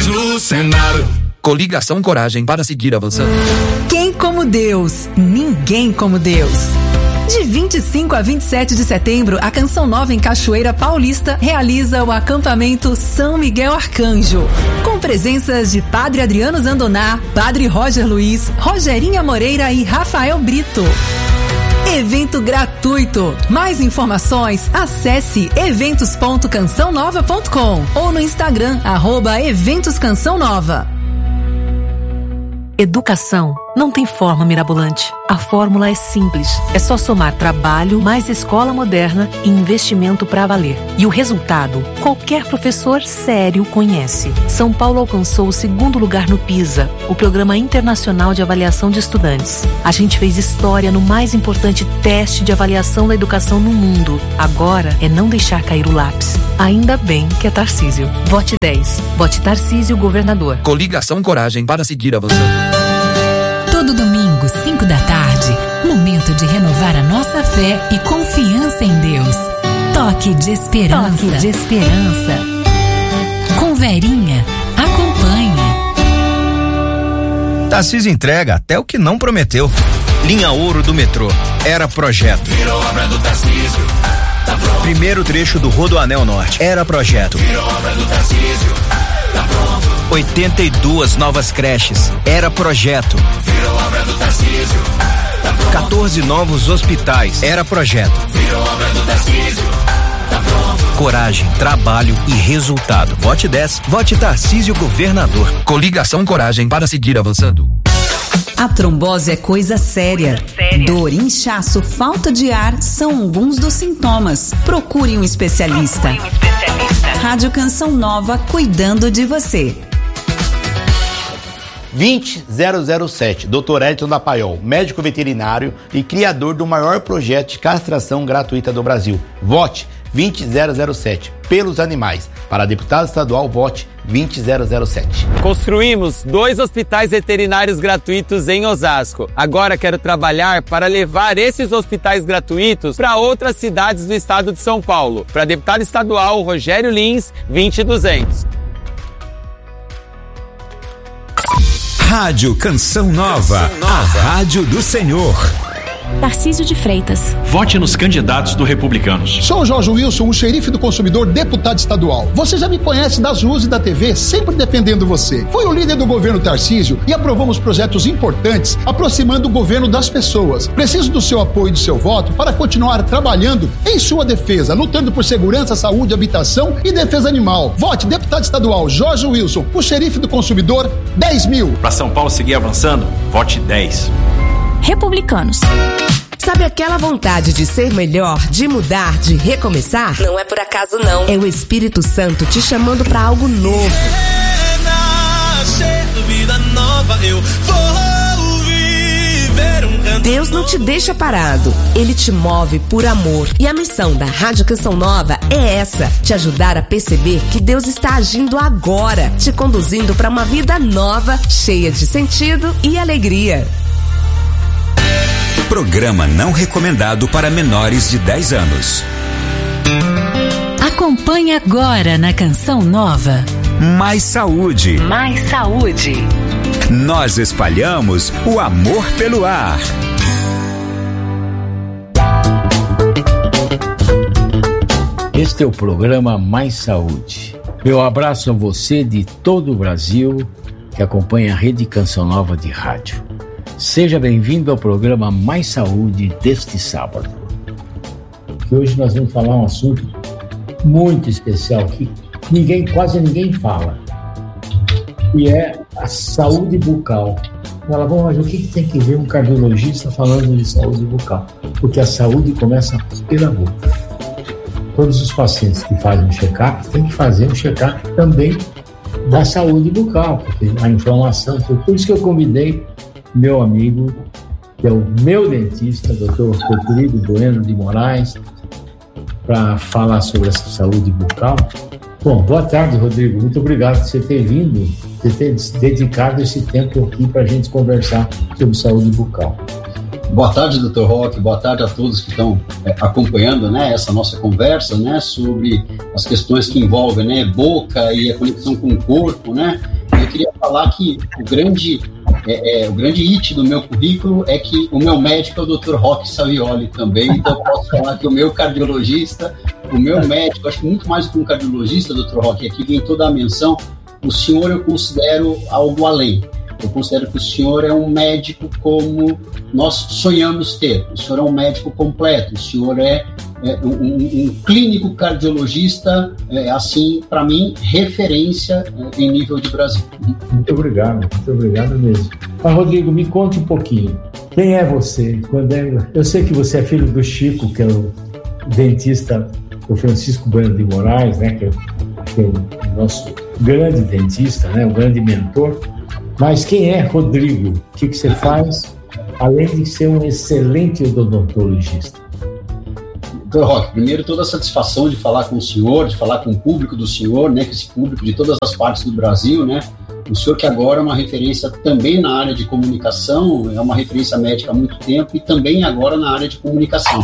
mulheres no cenário. Coligação Coragem para seguir avançando. Quem como Deus? Ninguém como Deus. De 25 a 27 de setembro, a Canção Nova em Cachoeira Paulista realiza o acampamento São Miguel Arcanjo, com presenças de Padre Adriano Zandoná, Padre Roger Luiz, Rogerinha Moreira e Rafael Brito. Evento gratuito. Mais informações, acesse eventos.cançãonova.com ou no Instagram, @eventos-canção-nova. Educação não tem forma mirabolante. A fórmula é simples. É só somar trabalho, mais escola moderna e investimento para valer. E o resultado, qualquer professor sério conhece. São Paulo alcançou o 2º lugar no PISA, o Programa Internacional de Avaliação de Estudantes. A gente fez história no mais importante teste de avaliação da educação no mundo. Agora é não deixar cair o lápis. Ainda bem que é Tarcísio. Vote 10. Vote Tarcísio, governador. Coligação Coragem para seguir avançando. Todo domingo, 5 da tarde, momento de renovar a nossa fé e confiança em Deus. Toque de esperança. Toque de esperança. Com Verinha, acompanhe. Tarcísio entrega até o que não prometeu. Linha Ouro do metrô. Era projeto. Virou obra do Tarcísio. Tá pronto. Primeiro trecho do Rodoanel Norte. Era projeto. Virou obra do Tarcísio. Tá pronto. 82 novas creches. Era projeto. Virou obra do Tarcísio. Tá pronto. 14 novos hospitais. Era projeto. Virou obra do Tarcísio. Tá pronto. Coragem, trabalho e resultado. Vote 10. Vote Tarcísio, governador. Coligação Coragem para seguir avançando. A trombose é coisa séria. Dor, inchaço, falta de ar são alguns dos sintomas. Procure um especialista. Rádio Canção Nova, cuidando de você. 20007, Dr. Edson da Paiol, médico veterinário e criador do maior projeto de castração gratuita do Brasil. Vote 20007, pelos animais. Para deputado estadual, vote 20007. Construímos 2 hospitais veterinários gratuitos em Osasco. Agora quero trabalhar para levar esses hospitais gratuitos para outras cidades do estado de São Paulo. Para deputado estadual, Rogério Lins, 20200. Rádio Canção Nova, a rádio do Senhor. Tarcísio de Freitas. Vote nos candidatos do Republicanos. Sou Jorge Wilson, o xerife do consumidor, deputado estadual. Você já me conhece das ruas e da TV, sempre defendendo você. Fui o líder do governo Tarcísio e aprovamos projetos importantes, aproximando o governo das pessoas. Preciso do seu apoio e do seu voto para continuar trabalhando em sua defesa, lutando por segurança, saúde, habitação e defesa animal. Vote deputado estadual Jorge Wilson, o xerife do consumidor, 10.000. Para São Paulo seguir avançando, vote 10. Republicanos. Sabe aquela vontade de ser melhor, de mudar, de recomeçar? Não é por acaso não. É o Espírito Santo te chamando para algo novo. Vida nova, eu vou viver um canto. Deus não te deixa parado. Ele te move por amor. E a missão da Rádio Canção Nova é essa: te ajudar a perceber que Deus está agindo agora, te conduzindo para uma vida nova, cheia de sentido e alegria. Programa não recomendado para menores de 10 anos. Acompanhe agora na Canção Nova. Mais saúde. Mais saúde. Nós espalhamos o amor pelo ar. Este é o programa Mais Saúde. Meu abraço a você de todo o Brasil que acompanha a Rede Canção Nova de rádio. Seja bem-vindo ao programa Mais Saúde deste sábado. Que hoje nós vamos falar um assunto muito especial que quase ninguém fala, que é a saúde bucal. Ela, bom, mas o que tem que ver um cardiologista falando de saúde bucal? Porque a saúde começa pela boca. Todos os pacientes que fazem um check-up têm que fazer um check-up também da saúde bucal, porque a inflamação, por isso que eu convidei meu amigo, que é o meu dentista, Dr. Rodrigo Bueno de Moraes, para falar sobre essa saúde bucal. Bom, boa tarde, Rodrigo. Muito obrigado por você ter vindo, por ter dedicado esse tempo aqui para a gente conversar sobre saúde bucal. Boa tarde, Dr. Roque, boa tarde a todos que estão acompanhando, né, essa nossa conversa, né, sobre as questões que envolvem, né, boca e a conexão com o corpo, né. Eu queria falar que o grande hit do meu currículo é que o meu médico é o Dr. Roque Savioli também, então eu posso falar que o meu cardiologista, o meu médico, acho que muito mais do que um cardiologista, Dr. Roque, aqui vem toda a menção, o senhor eu considero algo além. Eu considero que o senhor é um médico como nós sonhamos ter. O senhor é um médico completo. O senhor é um clínico cardiologista, assim, para mim, referência em nível de Brasil. Muito obrigado mesmo. Mas, Rodrigo, me conte um pouquinho. Quem é você? Eu sei que você é filho do Chico, que é o dentista, o Francisco Bueno de Moraes, né, que é o nosso grande dentista, né, o grande mentor. Mas quem é Rodrigo? O que você faz, além de ser um excelente odontologista? Dr. Roque, primeiro, toda a satisfação de falar com o senhor, de falar com o público do senhor, né, com esse público de todas as partes do Brasil, né, o senhor que agora é uma referência também na área de comunicação, é uma referência médica há muito tempo e também agora na área de comunicação.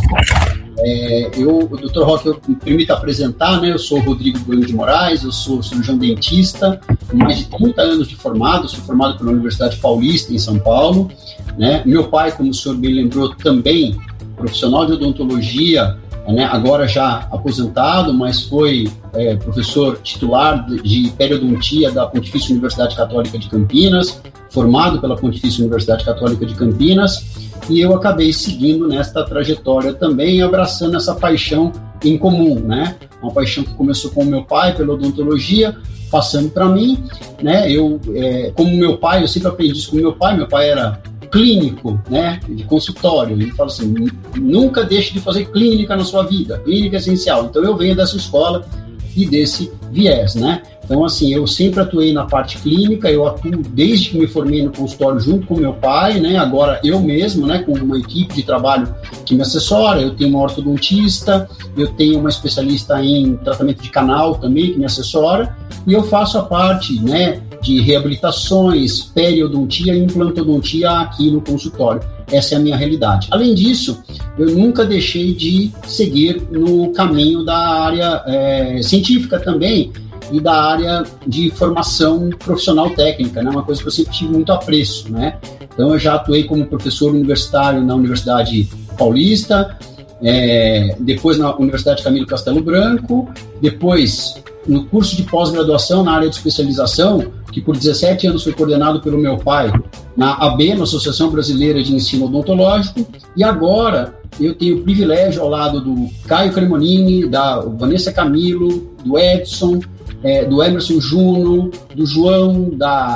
Dr. Roque, eu me permito apresentar, né, eu sou o Rodrigo Bueno de Moraes, eu sou cirurgião dentista, com mais de 30 anos de formado, sou formado pela Universidade Paulista, em São Paulo, né, meu pai, como o senhor bem lembrou, também profissional de odontologia, né, agora já aposentado, mas foi professor titular de periodontia da Pontifícia Universidade Católica de Campinas, formado pela Pontifícia Universidade Católica de Campinas, e eu acabei seguindo nesta trajetória também, abraçando essa paixão em comum, né? Uma paixão que começou com o meu pai pela odontologia, passando para mim, né? Como meu pai, eu sempre aprendi isso com meu pai era clínico, né, de consultório. Ele fala assim, nunca deixe de fazer clínica na sua vida, clínica é essencial. Então eu venho dessa escola e desse viés, né? Então, assim, eu sempre atuei na parte clínica, eu atuo desde que me formei no consultório junto com meu pai, né? Agora eu mesmo, né, com uma equipe de trabalho que me assessora, eu tenho uma ortodontista, eu tenho uma especialista em tratamento de canal também que me assessora, e eu faço a parte, né, de reabilitações, periodontia e implantodontia aqui no consultório. Essa é a minha realidade. Além disso, eu nunca deixei de seguir no caminho da área científica também e da área de formação profissional técnica, né? Uma coisa que eu sempre tive muito apreço, né? Então, eu já atuei como professor universitário na Universidade Paulista, depois na Universidade Camilo Castelo Branco, depois no curso de pós-graduação na área de especialização, que por 17 anos foi coordenado pelo meu pai, na AB, na Associação Brasileira de Ensino Odontológico, e agora eu tenho o privilégio, ao lado do Caio Cremonini, da Vanessa Camilo, do Edson, do Emerson Juno, do João,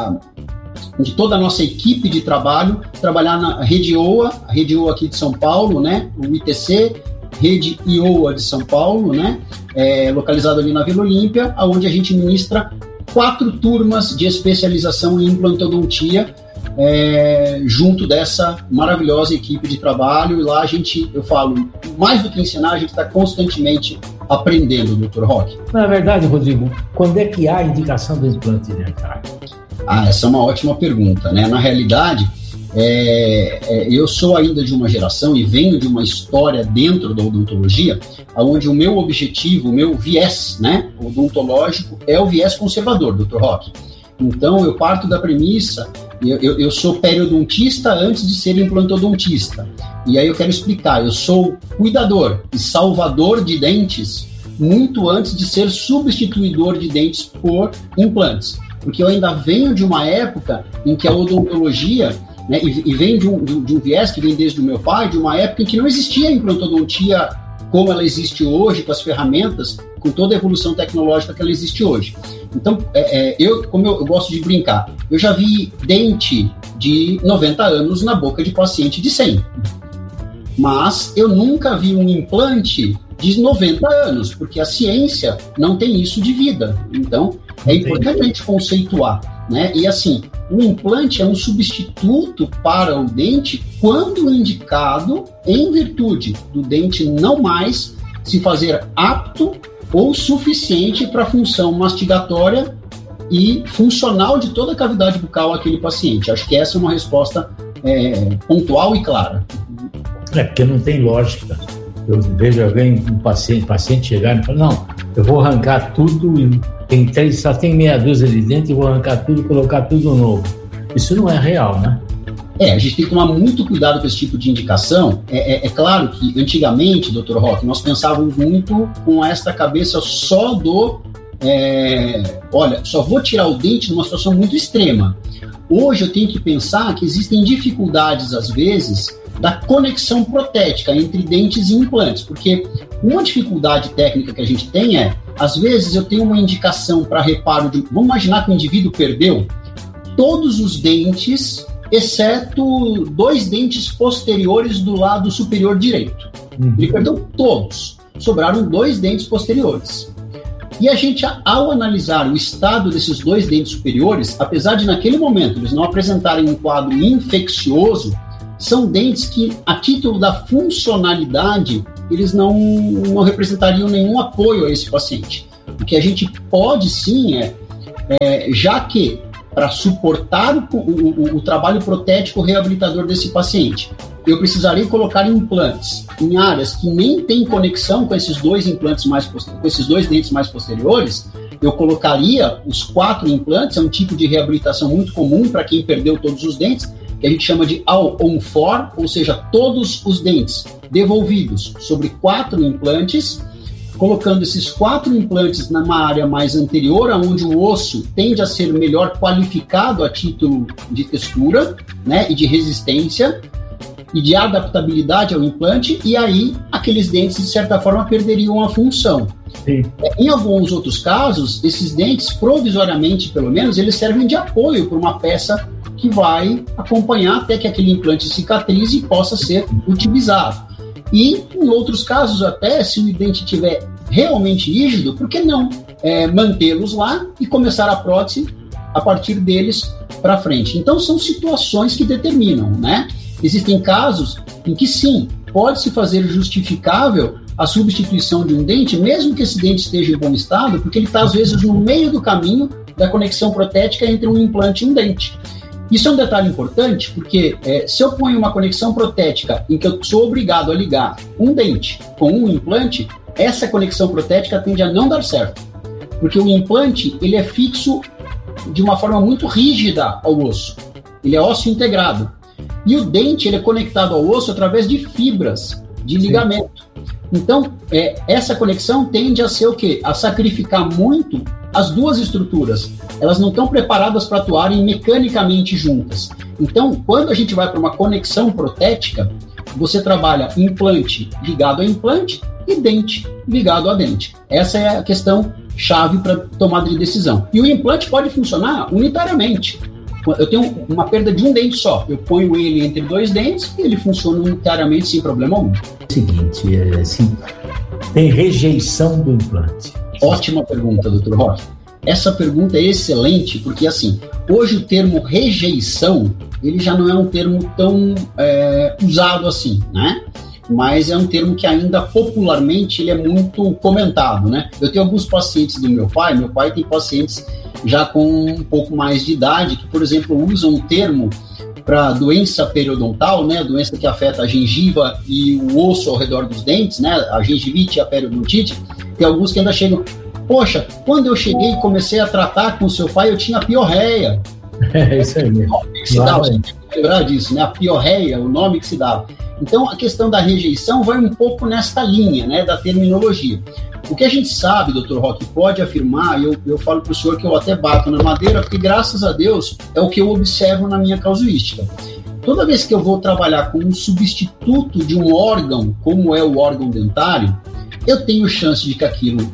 de toda a nossa equipe de trabalho, trabalhar na Rede OA, a Rede OA aqui de São Paulo, né, o ITC, Rede IOA de São Paulo, né, localizado ali na Vila Olímpia, onde a gente ministra 4 turmas de especialização em implantodontia, junto dessa maravilhosa equipe de trabalho. E lá eu falo, mais do que ensinar, a gente está constantemente aprendendo, Dr. Roque. Na verdade, Rodrigo, quando é que há a indicação do implante dentário? Essa é uma ótima pergunta, né? Na realidade, eu sou ainda de uma geração e venho de uma história dentro da odontologia, onde o meu objetivo, o meu viés, né, odontológico é o viés conservador, Dr. Roque. Então, eu parto da premissa, eu sou periodontista antes de ser implantodontista. E aí eu quero explicar, eu sou cuidador e salvador de dentes muito antes de ser substituidor de dentes por implantes. Porque eu ainda venho de uma época em que a odontologia, né, e vem de um viés que vem desde o meu pai, de uma época em que não existia a implantodontia como ela existe hoje, com as ferramentas, com toda a evolução tecnológica que ela existe hoje. Então, como eu gosto de brincar, eu já vi dente de 90 anos na boca de paciente de 100. Mas eu nunca vi um implante de 90 anos, porque a ciência não tem isso de vida. Então, é importante a gente conceituar, né? E assim, o implante é um substituto para o dente quando indicado em virtude do dente não mais se fazer apto ou suficiente para a função mastigatória e funcional de toda a cavidade bucal àquele paciente. Acho que essa é uma resposta pontual e clara. Porque não tem lógica. Eu vejo alguém, um paciente chegar e falar, não, eu vou arrancar tudo, e só tem meia dúzia de dentes, eu vou arrancar tudo e colocar tudo novo. Isso não é real, né? A gente tem que tomar muito cuidado com esse tipo de indicação. É claro que antigamente, Dr. Roque, nós pensávamos muito com esta cabeça só do olha, só vou tirar o dente numa situação muito extrema. Hoje eu tenho que pensar que existem dificuldades, às vezes, da conexão protética entre dentes e implantes, porque uma dificuldade técnica que a gente tem às vezes eu tenho uma indicação para reparo de... Vamos imaginar que o indivíduo perdeu todos os dentes, exceto 2 dentes posteriores do lado superior direito. Ele perdeu todos, sobraram 2 dentes posteriores. E a gente, ao analisar o estado desses 2 dentes superiores, apesar de naquele momento eles não apresentarem um quadro infeccioso, são dentes que, a título da funcionalidade, eles não representariam nenhum apoio a esse paciente. O que a gente pode sim já que para suportar o trabalho protético reabilitador desse paciente, eu precisaria colocar implantes em áreas que nem tem conexão com esses 2 implantes com esses 2 dentes mais posteriores. Eu colocaria os 4 implantes, é um tipo de reabilitação muito comum para quem perdeu todos os dentes, que a gente chama de all-on-4, ou seja, todos os dentes devolvidos sobre 4 implantes, colocando esses 4 implantes numa área mais anterior, onde o osso tende a ser melhor qualificado a título de textura, né, e de resistência e de adaptabilidade ao implante, e aí aqueles dentes, de certa forma, perderiam a função. Sim. Em alguns outros casos, esses dentes, provisoriamente pelo menos, eles servem de apoio para uma peça que vai acompanhar até que aquele implante cicatrize e possa ser utilizado. E em outros casos até, se o dente estiver realmente rígido, por que não mantê-los lá e começar a prótese a partir deles para frente? Então são situações que determinam, né? Existem casos em que sim, pode-se fazer justificável a substituição de um dente, mesmo que esse dente esteja em bom estado, porque ele está às vezes no meio do caminho da conexão protética entre um implante e um dente. Isso é um detalhe importante, porque se eu ponho uma conexão protética em que eu sou obrigado a ligar um dente com um implante, essa conexão protética tende a não dar certo, porque o implante ele é fixo de uma forma muito rígida ao osso, ele é ósseo integrado, e o dente ele é conectado ao osso através de fibras de ligamento. Então, essa conexão tende a ser o quê? A sacrificar muito as 2 estruturas. Elas não estão preparadas para atuarem mecanicamente juntas. Então, quando a gente vai para uma conexão protética, você trabalha implante ligado a implante e dente ligado a dente. Essa é a questão chave para tomada de decisão. E o implante pode funcionar unitariamente. Eu tenho uma perda de um dente só, eu ponho ele entre 2 dentes e ele funciona unitariamente sem problema algum. Seguinte, assim, tem rejeição do implante? Ótima pergunta, Dr. Roque. Essa pergunta é excelente, porque assim, hoje o termo rejeição, ele já não é um termo tão usado assim, né? Mas é um termo que ainda popularmente ele é muito comentado, né? Eu tenho alguns pacientes do meu pai tem pacientes já com um pouco mais de idade, que, por exemplo, usam um termo para doença periodontal, né? Doença que afeta a gengiva e o osso ao redor dos dentes, né? A gengivite e a periodontite. Tem alguns que ainda chegam, poxa, quando eu cheguei e comecei a tratar com o seu pai, eu tinha piorreia. É isso aí mesmo. Se dava, você tem que lembrar disso, né? A piorreia, o nome que se dava. Então, a questão da rejeição vai um pouco nesta linha, né, da terminologia. O que a gente sabe, Dr. Roque, pode afirmar, e eu falo para o senhor que eu até bato na madeira, porque graças a Deus é o que eu observo na minha casuística. Toda vez que eu vou trabalhar com um substituto de um órgão, como é o órgão dentário, eu tenho chance de que aquilo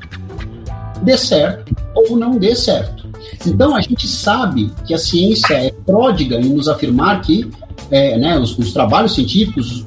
dê certo ou não dê certo. Então, a gente sabe que a ciência é pródiga em nos afirmar que os trabalhos científicos,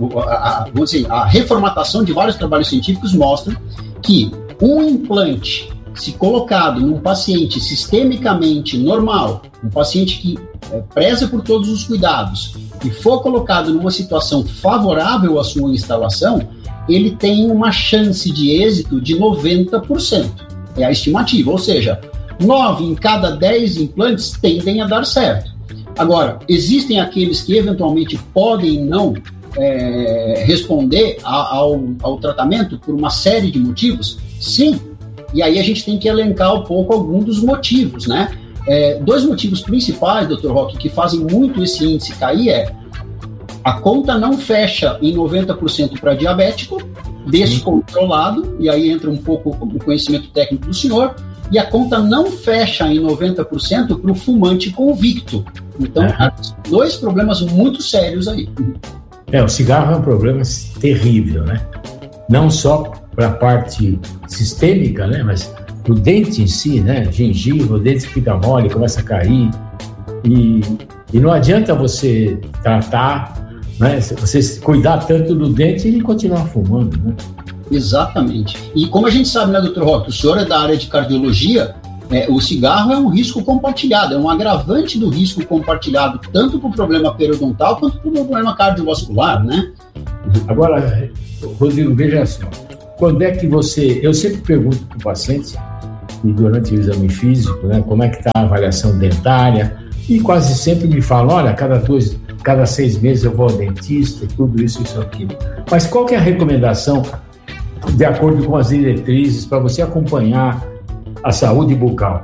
a reformatação de vários trabalhos científicos mostram que um implante, se colocado num paciente sistemicamente normal, um paciente que preza por todos os cuidados e for colocado numa situação favorável à sua instalação, ele tem uma chance de êxito de 90%. É a estimativa, ou seja, 9 em cada 10 implantes tendem a dar certo. Agora, existem aqueles que eventualmente podem não responder ao tratamento por uma série de motivos? Sim. E aí a gente tem que elencar um pouco alguns dos motivos, né? 2 motivos principais, Dr. Roque, que fazem muito esse índice cair a conta não fecha em 90% para diabético, descontrolado, e aí entra um pouco o conhecimento técnico do senhor, e a conta não fecha em 90% para o fumante convicto. Então, há 2 problemas muito sérios aí. O cigarro é um problema terrível, né? Não só para a parte sistêmica, né? Mas o dente em si, né? Gengiva, o dente fica mole, começa a cair. E não adianta você tratar, né? Você cuidar tanto do dente e ele continuar fumando, né? Exatamente. E como a gente sabe, né, Dr. Roque, o senhor é da área de cardiologia, o cigarro é um risco compartilhado, é um agravante do risco compartilhado, tanto para o problema periodontal quanto para o problema cardiovascular, né? Agora, Rodrigo, veja só, quando é que eu sempre pergunto para o paciente, e durante o exame físico, né, como é que está a avaliação dentária, e quase sempre me falam, olha, cada 6 meses eu vou ao dentista, tudo isso, aquilo. Mas qual que é a recomendação, de acordo com as diretrizes, para você acompanhar a saúde bucal?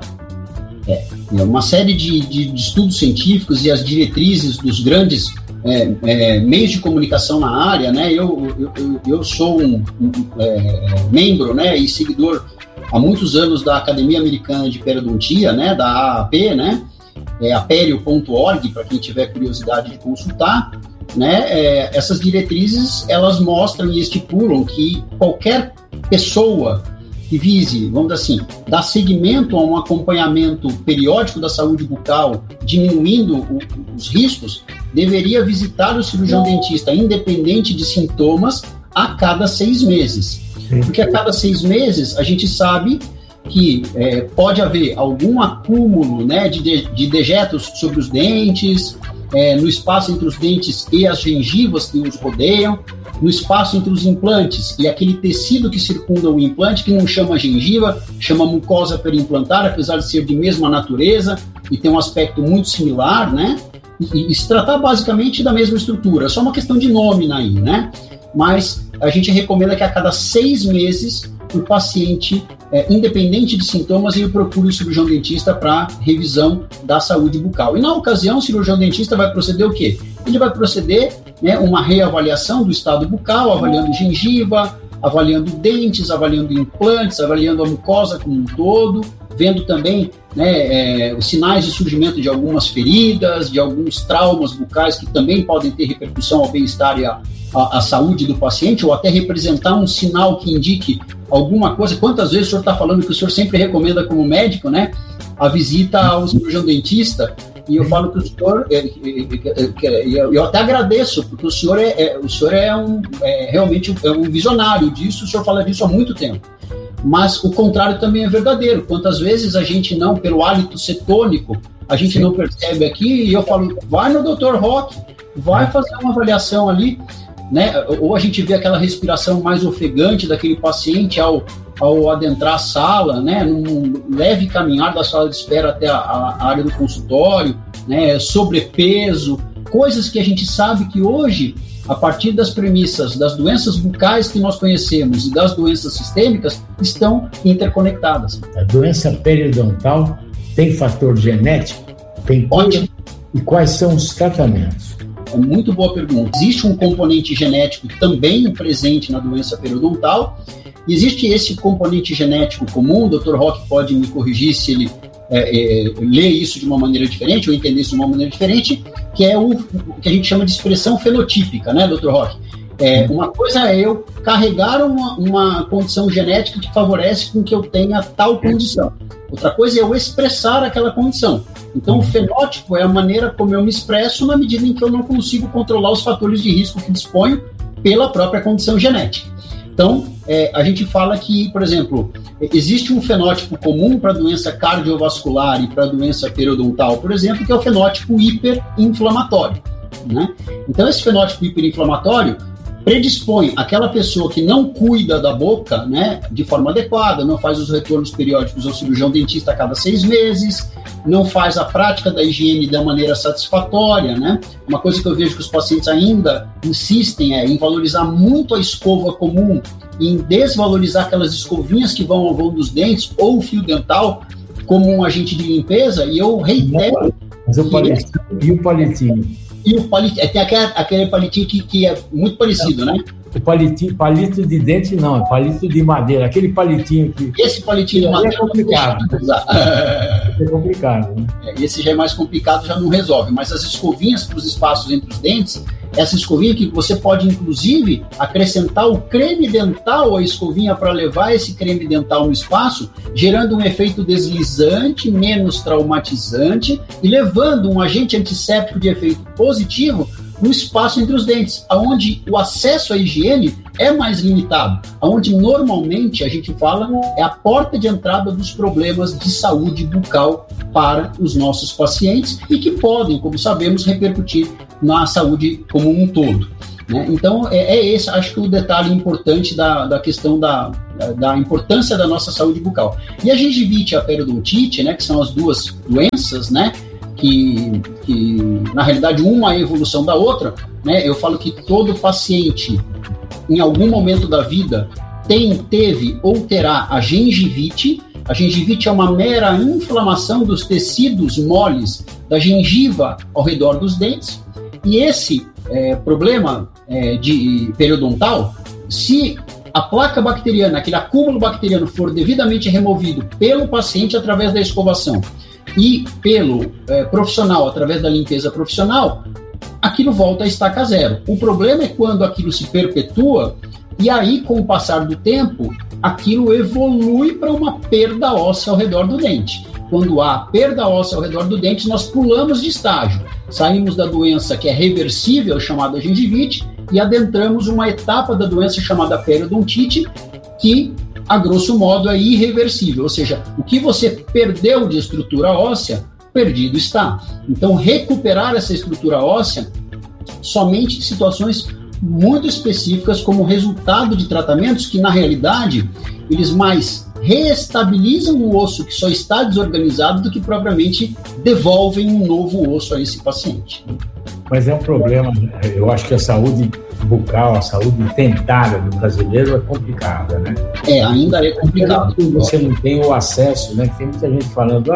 Uma série de estudos científicos e as diretrizes dos grandes meios de comunicação na área, né? Eu sou um membro, né, e seguidor há muitos anos da Academia Americana de Periodontia, né, da AAP, né? Aperio.org, para quem tiver curiosidade de consultar, né? Essas diretrizes, elas mostram e estipulam que qualquer pessoa que vise, vamos dizer assim, dar seguimento a um acompanhamento periódico da saúde bucal, diminuindo os riscos, deveria visitar o cirurgião dentista, independente de sintomas, a cada 6 meses. Porque a cada 6 meses a gente sabe que pode haver algum acúmulo, né, de dejetos sobre os dentes, no espaço entre os dentes e as gengivas que os rodeiam, no espaço entre os implantes e aquele tecido que circunda o implante, que não chama gengiva, chama mucosa perimplantar, apesar de ser de mesma natureza e ter um aspecto muito similar, né? E se tratar basicamente da mesma estrutura, só uma questão de nome aí, né? Mas a gente recomenda que a cada 6 meses o paciente, independente de sintomas, ele procure o cirurgião dentista para revisão da saúde bucal. E na ocasião, o cirurgião dentista vai proceder o quê? Ele vai proceder, né, uma reavaliação do estado bucal, avaliando gengiva, avaliando dentes, avaliando implantes, avaliando a mucosa como um todo, vendo também, né, os sinais de surgimento de algumas feridas, de alguns traumas bucais que também podem ter repercussão ao bem-estar e à saúde do paciente, ou até representar um sinal que indique alguma coisa. Quantas vezes o senhor está falando que o senhor sempre recomenda como médico, né, a visita ao cirurgião dentista, e eu falo que o senhor, eu até agradeço, porque o senhor realmente é um visionário disso, o senhor fala disso há muito tempo. Mas o contrário também é verdadeiro. Quantas vezes a gente não, pelo hálito cetônico, a gente não percebe aqui, e eu falo, vai no Dr. Roque, vai fazer uma avaliação ali, né? Ou a gente vê aquela respiração mais ofegante daquele paciente ao adentrar a sala, né? Num leve caminhar da sala de espera até a área do consultório, né? Sobrepeso, coisas que a gente sabe que hoje, a partir das premissas das doenças bucais que nós conhecemos e das doenças sistêmicas, estão interconectadas. A doença periodontal tem fator genético? Tem Ótimo. E quais são os tratamentos? É muito boa pergunta. Existe um componente genético também presente na doença periodontal. Existe esse componente genético comum, o Dr. Roque pode me corrigir se ele ler isso de uma maneira diferente, ou entender isso de uma maneira diferente, que é o que a gente chama de expressão fenotípica, né, Dr. Roque? Uma coisa é eu carregar uma condição genética que favorece com que eu tenha tal condição. Outra coisa é eu expressar aquela condição. Então, o fenótipo é a maneira como eu me expresso na medida em que eu não consigo controlar os fatores de risco que disponho pela própria condição genética. Então, a gente fala que, por exemplo, existe um fenótipo comum para a doença cardiovascular e para a doença periodontal, por exemplo, que é o fenótipo hiperinflamatório, né? Então, esse fenótipo hiperinflamatório, predispõe aquela pessoa que não cuida da boca, né, de forma adequada, não faz os retornos periódicos ao cirurgião dentista a cada 6 meses, não faz a prática da higiene da maneira satisfatória, né? Uma coisa que eu vejo que os pacientes ainda insistem em valorizar muito a escova comum, em desvalorizar aquelas escovinhas que vão ao vão dos dentes ou o fio dental como um agente de limpeza, e eu reitero... Mas o palitinho, e o palitinho? E o palitinho, tem aquele palitinho que é muito parecido, né? O palito de dente não, é palito de madeira, aquele palitinho que... Esse palitinho de madeira é complicado. É complicado, né? Esse já é mais complicado, já não resolve, mas as escovinhas para os espaços entre os dentes, essa escovinha que você pode, inclusive, acrescentar o creme dental à escovinha para levar esse creme dental no espaço, gerando um efeito deslizante, menos traumatizante e levando um agente antisséptico de efeito positivo no espaço entre os dentes, onde o acesso à higiene é mais limitado, onde normalmente a gente fala é a porta de entrada dos problemas de saúde bucal para os nossos pacientes e que podem, como sabemos, repercutir na saúde como um todo, né? Então, esse, acho que o detalhe importante da questão da importância da nossa saúde bucal. E a gengivite e a periodontite, né, que são as duas doenças, né, que na realidade uma é a evolução da outra, né? Eu falo que todo paciente em algum momento da vida teve ou terá a gengivite. A gengivite é uma mera inflamação dos tecidos moles da gengiva ao redor dos dentes, e esse problema de periodontal, se a placa bacteriana, aquele acúmulo bacteriano for devidamente removido pelo paciente através da escovação e pelo profissional, através da limpeza profissional, aquilo volta a estaca zero. O problema é quando aquilo se perpetua e aí, com o passar do tempo, aquilo evolui para uma perda óssea ao redor do dente. Quando há perda óssea ao redor do dente, nós pulamos de estágio. Saímos da doença que é reversível, chamada gengivite, e adentramos uma etapa da doença chamada periodontite, que a grosso modo é irreversível, ou seja, o que você perdeu de estrutura óssea, perdido está. Então, recuperar essa estrutura óssea somente em situações muito específicas, como resultado de tratamentos que, na realidade, eles mais reestabilizam o osso que só está desorganizado do que propriamente devolvem um novo osso a esse paciente. Mas é um problema, eu acho que a saúde bucal, a saúde dentária do brasileiro é complicada, né? Ainda é complicado. Você não tem o acesso, né? Tem muita gente falando,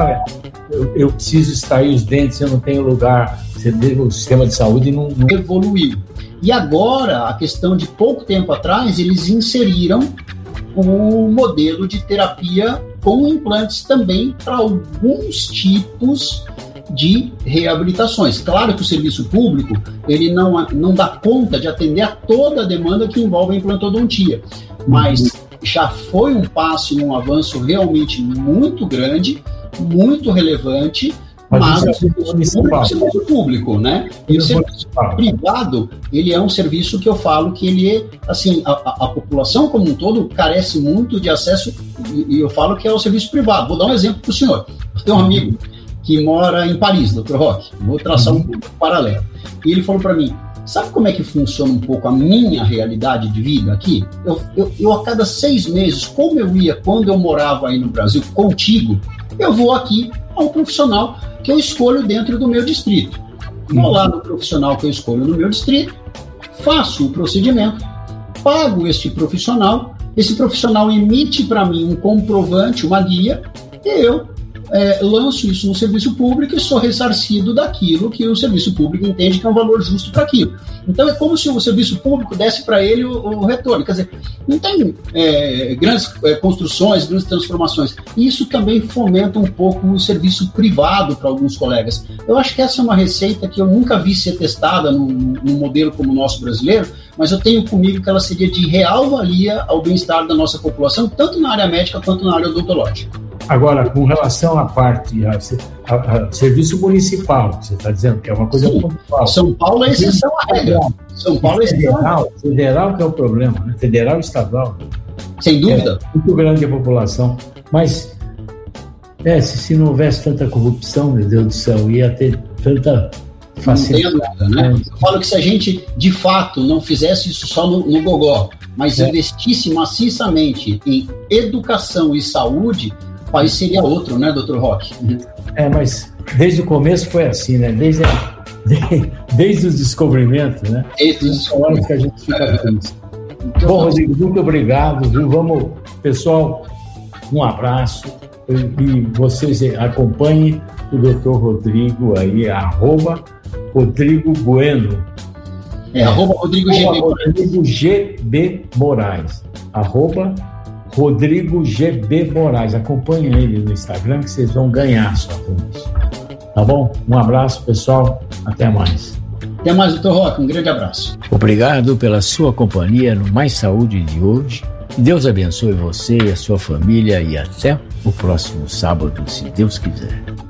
eu preciso extrair os dentes, eu não tenho lugar. O sistema de saúde não evoluiu. E agora, a questão de pouco tempo atrás, eles inseriram o modelo de terapia com implantes também para alguns tipos de reabilitações. Claro que o serviço público ele não dá conta de atender a toda a demanda que envolve a implantodontia, mas já foi um passo e um avanço realmente muito grande, muito relevante, mas o serviço público, né? E o serviço privado, ele é um serviço que eu falo que ele é, assim, a população como um todo carece muito de acesso, e eu falo que é o serviço privado. Vou dar um exemplo para o senhor. Eu tenho um amigo que mora em Paris, Dr. Roque, vou traçar um pouco paralelo. E ele falou para mim, sabe como é que funciona um pouco a minha realidade de vida aqui? Eu a cada 6 meses, como eu ia quando eu morava aí no Brasil contigo, eu vou aqui a um profissional que eu escolho dentro do meu distrito. Vou lá no profissional que eu escolho no meu distrito, faço o procedimento, pago este profissional, esse profissional emite para mim um comprovante, uma guia, e eu lanço isso no serviço público e sou ressarcido daquilo que o serviço público entende que é um valor justo para aquilo. Então é como se o serviço público desse para ele o retorno. Quer dizer, não tem grandes construções, grandes transformações. E isso também fomenta um pouco o serviço privado para alguns colegas. Eu acho que essa é uma receita que eu nunca vi ser testada num modelo como o nosso brasileiro, mas eu tenho comigo que ela seria de real valia ao bem-estar da nossa população, tanto na área médica quanto na área odontológica. Agora, com relação à parte, a serviço municipal, você está dizendo que é uma coisa pontual. São Paulo é exceção à regra. São Paulo é exceção. Federal que é o problema, né? Federal e estadual. Sem dúvida. Muito grande a população. Mas, se não houvesse tanta corrupção, meu Deus do céu, ia ter Não tenha dúvida, né? Eu falo que se a gente, de fato, não fizesse isso só no gogó, mas investisse maciçamente em educação e saúde, o país seria outro, né, Dr. Roque? Mas desde o começo foi assim, né? Desde os descobrimentos, né? Desde os descobrimentos que a gente fica feliz. Bom, Rodrigo, muito obrigado, viu? Vamos, pessoal, um abraço e vocês acompanhem o Dr. Rodrigo aí, @Rodrigo Bueno. Rodrigo GB Moraes. Rodrigo GB Moraes. Acompanhem ele no Instagram que vocês vão ganhar só com isso. Tá bom? Um abraço, pessoal. Até mais. Até mais, Dr. Roque. Um grande abraço. Obrigado pela sua companhia no Mais Saúde de hoje. Deus abençoe você e a sua família e até o próximo sábado, se Deus quiser.